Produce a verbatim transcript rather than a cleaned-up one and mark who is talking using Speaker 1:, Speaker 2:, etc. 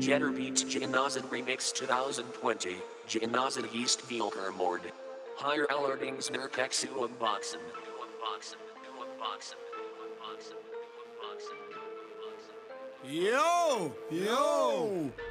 Speaker 1: Jetter Beats Gymnasen Remix twenty twenty, Gymnasen East Vielkermord. Higher allerdings naar Keksu unboxen. Unboxen, unboxen, unboxen, unboxen, unboxen.
Speaker 2: Yo, yo.